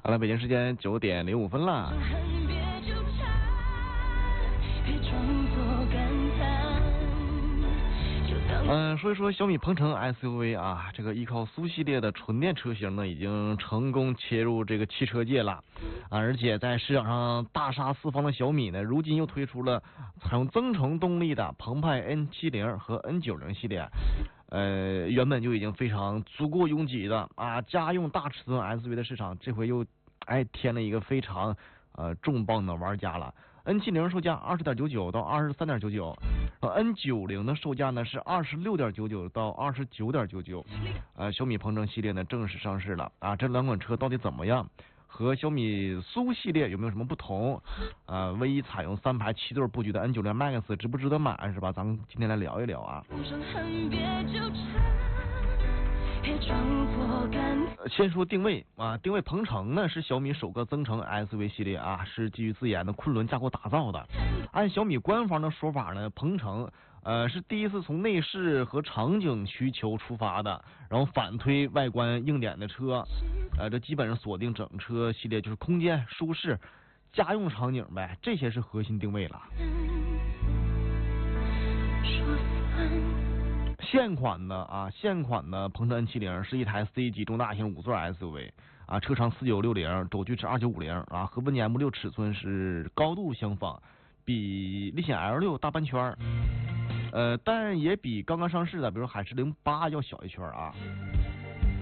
好了，北京时间9:05了。说一说小米鹏程 SUV 啊，这个依靠苏系列的纯电车型呢，已经成功切入这个汽车界了而且在市场上大杀四方的小米呢，如今又推出了采用增程动力的澎湃 N70和 N90系列。原本就已经非常足够拥挤的家用大尺寸 SUV 的市场，这回又添了一个非常重磅的玩家了。N70售价20.99到23.99，N90的售价呢是26.99到29.99。小米鹏程系列呢正式上市了这两款车到底怎么样？和小米苏系列有没有什么不同？唯一采用3排7座布局的 N90 Max 值不值得买是吧？咱们今天来聊一聊先说定位定位鹏程呢是小米首个增程 SUV 系列是基于自研的昆仑架构打造的。按小米官方的说法呢，鹏程是第一次从内饰和场景需求出发的，然后反推外观硬点的车，这基本上锁定整车系列就是空间、舒适、家用场景呗，这些是核心定位了。现款的鹏程 N70是一台 C 级中大型5座 SUV车长4960，轴距是2950和文年M6尺寸是高度相仿，比力险 L6大半圈但也比刚刚上市的比如海狮08要小一圈